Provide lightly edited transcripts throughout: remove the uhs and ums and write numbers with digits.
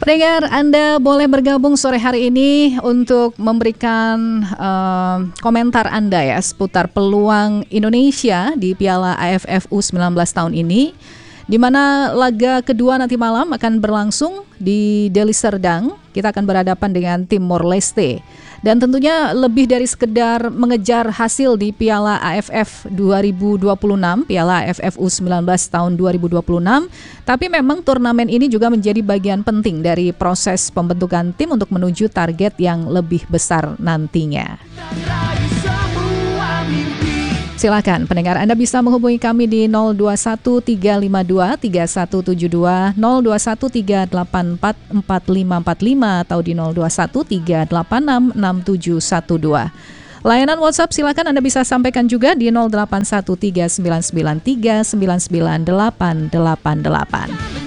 Pendengar, Anda boleh bergabung sore hari ini untuk memberikan komentar Anda ya seputar peluang Indonesia di Piala AFF U19 tahun ini, di mana laga kedua nanti malam akan berlangsung di Deli Serdang. Kita akan berhadapan dengan Timor Leste. Dan tentunya lebih dari sekedar mengejar hasil di Piala AFF 2026, Piala AFF U19 tahun 2026, tapi memang turnamen ini juga menjadi bagian penting dari proses pembentukan tim untuk menuju target yang lebih besar nantinya. Silakan pendengar, Anda bisa menghubungi kami di 0213523172, 0213844545 atau di 0213866712. Layanan WhatsApp silakan Anda bisa sampaikan juga di 081399398888.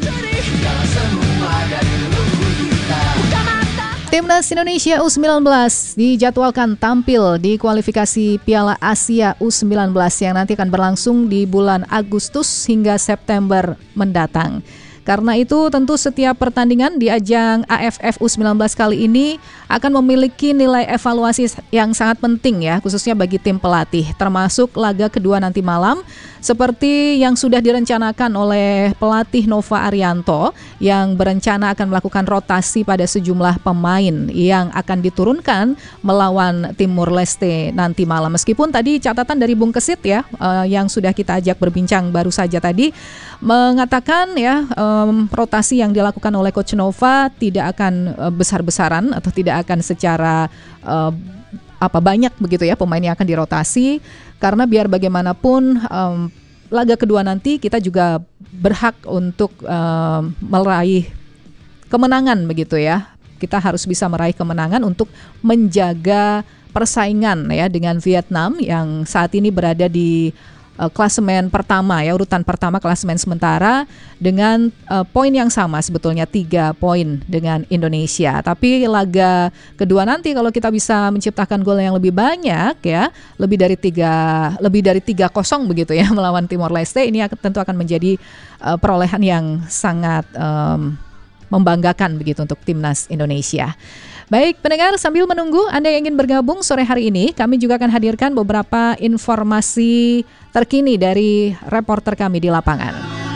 Timnas Indonesia U19 dijadwalkan tampil di kualifikasi Piala Asia U19 yang nanti akan berlangsung di bulan Agustus hingga September mendatang. Karena itu tentu setiap pertandingan di ajang AFF U19 kali ini akan memiliki nilai evaluasi yang sangat penting ya, khususnya bagi tim pelatih, termasuk laga kedua nanti malam seperti yang sudah direncanakan oleh pelatih Nova Arianto yang berencana akan melakukan rotasi pada sejumlah pemain yang akan diturunkan melawan Timor Leste nanti malam. Meskipun tadi catatan dari Bung Kesit ya yang sudah kita ajak berbincang baru saja tadi mengatakan ya rotasi yang dilakukan oleh Coach Nova tidak akan besar-besaran atau tidak akan secara banyak begitu ya pemain yang akan dirotasi, karena biar bagaimanapun laga kedua nanti kita juga berhak untuk meraih kemenangan begitu ya. Kita harus bisa meraih kemenangan untuk menjaga persaingan ya dengan Vietnam yang saat ini berada di klasemen pertama ya, urutan pertama klasemen sementara dengan poin yang sama sebetulnya 3 poin dengan Indonesia. Tapi laga kedua nanti kalau kita bisa menciptakan gol yang lebih banyak ya, lebih dari 3-0 begitu ya melawan Timor Leste, ini tentu akan menjadi perolehan yang sangat membanggakan begitu untuk timnas Indonesia. Baik pendengar, sambil menunggu Anda yang ingin bergabung sore hari ini, kami juga akan hadirkan beberapa informasi terkini dari reporter kami di lapangan.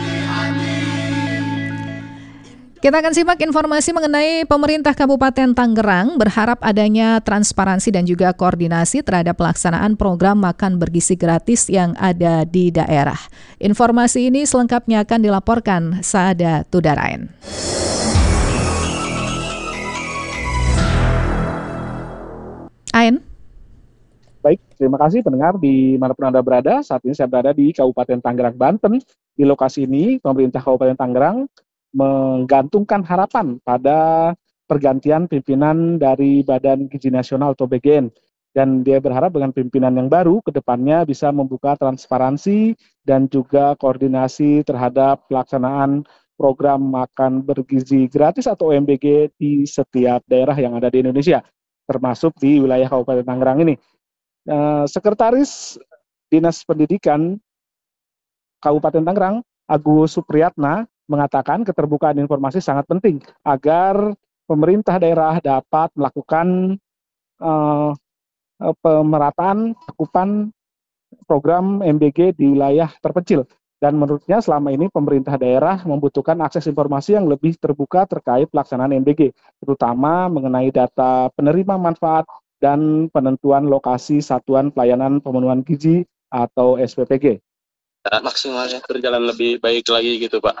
Kita akan simak informasi mengenai pemerintah Kabupaten Tangerang berharap adanya transparansi dan juga koordinasi terhadap pelaksanaan program makan bergizi gratis yang ada di daerah. Informasi ini selengkapnya akan dilaporkan Saada Tudarain. Ain. Baik, terima kasih pendengar dimanapun Anda berada. Saat ini saya berada di Kabupaten Tangerang, Banten. Di lokasi ini, pemerintah Kabupaten Tangerang menggantungkan harapan pada pergantian pimpinan dari Badan Gizi Nasional atau BGN. Dan dia berharap dengan pimpinan yang baru, ke depannya bisa membuka transparansi dan juga koordinasi terhadap pelaksanaan program makan bergizi gratis atau OMBG di setiap daerah yang ada di Indonesia, termasuk di wilayah Kabupaten Tangerang ini. Sekretaris Dinas Pendidikan Kabupaten Tangerang, Agus Supriyatna, mengatakan keterbukaan informasi sangat penting agar pemerintah daerah dapat melakukan pemerataan cakupan program MBG di wilayah terpencil. Dan menurutnya selama ini pemerintah daerah membutuhkan akses informasi yang lebih terbuka terkait pelaksanaan MBG, terutama mengenai data penerima manfaat dan penentuan lokasi Satuan Pelayanan Pemenuhan Gizi atau SPPG. Maksimalnya berjalan lebih baik lagi gitu Pak.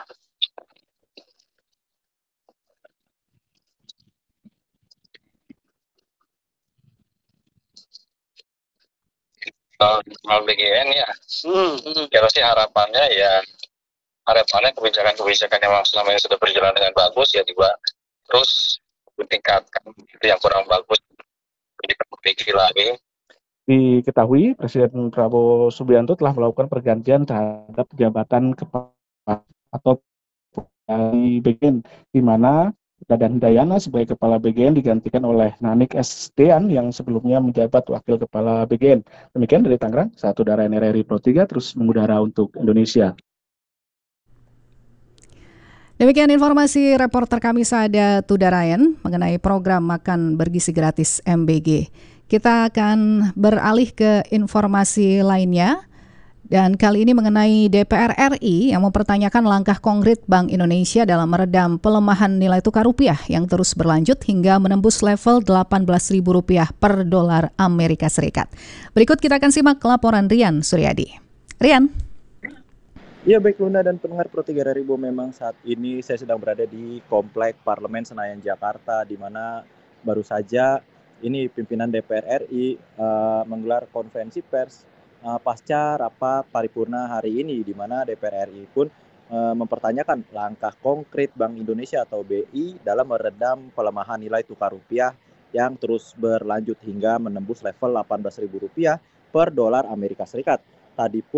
Soal BGN ya, sih harapannya kebijakan-kebijakan yang memang selama ini sudah berjalan dengan bagus ya juga terus ditingkatkan, itu yang kurang bagus diperbaiki lagi. Diketahui Presiden Prabowo Subianto telah melakukan pergantian terhadap jabatan kepala atau dari BGN, di mana Dadan Dayana sebagai Kepala BGN digantikan oleh Nanik S. Dean yang sebelumnya menjabat Wakil Kepala BGN. Demikian dari Tangerang, Satu Darah RRI Pro 3 terus mengudara untuk Indonesia. Demikian informasi reporter kami Sada Tudarayan mengenai program makan bergizi gratis MBG. Kita akan beralih ke informasi lainnya. Dan kali ini mengenai DPR RI yang mempertanyakan langkah konkret Bank Indonesia dalam meredam pelemahan nilai tukar rupiah yang terus berlanjut hingga menembus level Rp18.000 per dolar Amerika Serikat. Berikut kita akan simak laporan Rian Suryadi. Rian. Ya baik Luna dan pendengar Pro 3000, memang saat ini saya sedang berada di Komplek Parlemen Senayan Jakarta, di mana baru saja ini pimpinan DPR RI menggelar konferensi pers pasca rapat paripurna hari ini, di mana DPR RI pun mempertanyakan langkah konkret Bank Indonesia atau BI dalam meredam pelemahan nilai tukar rupiah yang terus berlanjut hingga menembus level Rp18.000 per dolar Amerika Serikat. Tadi pun